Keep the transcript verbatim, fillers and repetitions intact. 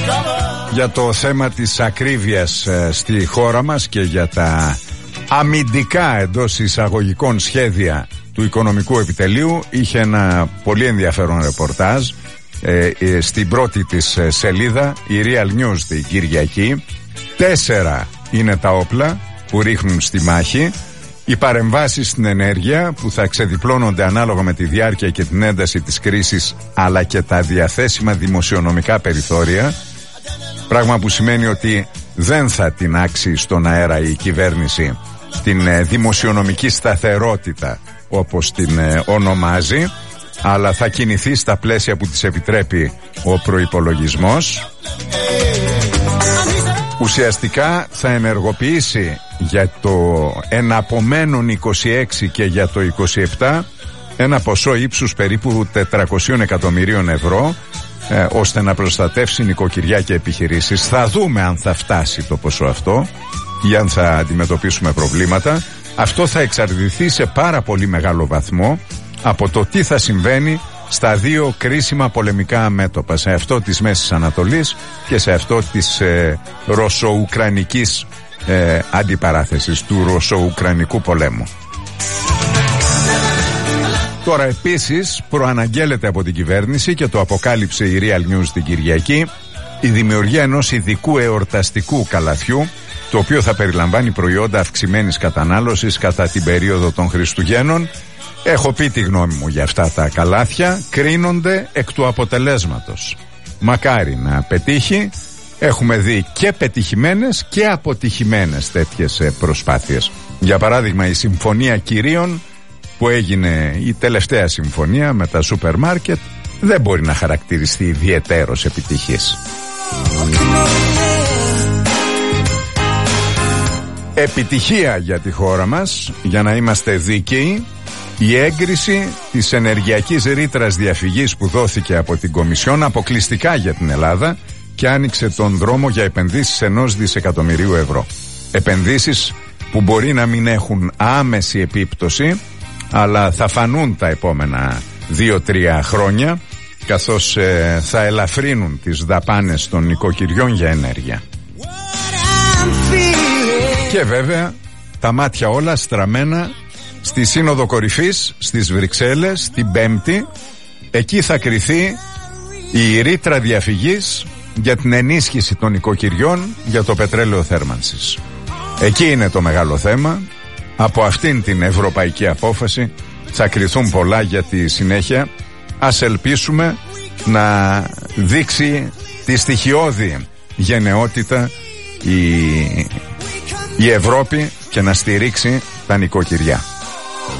για το θέμα της ακρίβειας στη χώρα μας και για τα αμυντικά εντός εισαγωγικών σχέδια του οικονομικού επιτελείου. Είχε ένα πολύ ενδιαφέρον ρεπορτάζ ε, ε, στην πρώτη της σελίδα η Real News την Κυριακή. Τέσσερα είναι τα όπλα που ρίχνουν στη μάχη. Οι παρεμβάσεις στην ενέργεια που θα ξεδιπλώνονται ανάλογα με τη διάρκεια και την ένταση της κρίσης, αλλά και τα διαθέσιμα δημοσιονομικά περιθώρια, πράγμα που σημαίνει ότι δεν θα τινάξει στον αέρα η κυβέρνηση την ε, δημοσιονομική σταθερότητα όπως την ε, ονομάζει, αλλά θα κινηθεί στα πλαίσια που της επιτρέπει ο προϋπολογισμός. Ουσιαστικά θα ενεργοποιήσει για το εναπομένων είκοσι έξι και για το είκοσι επτά ένα ποσό ύψους περίπου τετρακόσια εκατομμυρίων ευρώ, ε, ώστε να προστατεύσει νοικοκυριά και επιχειρήσεις. Θα δούμε αν θα φτάσει το ποσό αυτό ή αν θα αντιμετωπίσουμε προβλήματα. Αυτό θα εξαρτηθεί σε πάρα πολύ μεγάλο βαθμό από το τι θα συμβαίνει στα δύο κρίσιμα πολεμικά μέτωπα, σε αυτό της Μέσης Ανατολής και σε αυτό της ε, ρωσο-ουκρανικής ε, αντιπαράθεσης, του ρωσο-ουκρανικού πολέμου. Τώρα επίσης προαναγγέλλεται από την κυβέρνηση, και το αποκάλυψε η Real News την Κυριακή, η δημιουργία ενός ειδικού εορταστικού καλαθιού, το οποίο θα περιλαμβάνει προϊόντα αυξημένης κατανάλωσης κατά την περίοδο των Χριστουγέννων. Έχω πει τη γνώμη μου για αυτά τα καλάθια, κρίνονται εκ του αποτελέσματος. Μακάρι να πετύχει. Έχουμε δει και πετυχημένες και αποτυχημένες τέτοιες προσπάθειες. Για παράδειγμα, η Συμφωνία Κυρίων που έγινε, η τελευταία συμφωνία με τα σούπερ μάρκετ, δεν μπορεί να χαρακτηριστεί ιδιαιτέρως επιτυχής. Επιτυχία για τη χώρα μας, για να είμαστε δίκαιοι, η έγκριση της ενεργειακής ρήτρας διαφυγής που δόθηκε από την Κομισιόν αποκλειστικά για την Ελλάδα και άνοιξε τον δρόμο για επενδύσεις ενός δισεκατομμυρίου ευρώ. Επενδύσεις που μπορεί να μην έχουν άμεση επίπτωση, αλλά θα φανούν τα επόμενα δύο-τρία χρόνια, καθώς ε, θα ελαφρύνουν τις δαπάνες των νοικοκυριών για ενέργεια. Και βέβαια τα μάτια όλα στραμμένα στη Σύνοδο Κορυφής στις Βρυξέλλες την Πέμπτη. Εκεί θα κριθεί η ρήτρα διαφυγής για την ενίσχυση των οικοκυριών για το πετρέλαιο θέρμανσης. Εκεί είναι το μεγάλο θέμα. Από αυτήν την ευρωπαϊκή απόφαση θα κριθούν πολλά για τη συνέχεια. Ας ελπίσουμε να δείξει τη στοιχειώδη γενναιότητα η, η Ευρώπη και να στηρίξει τα νοικοκυριά.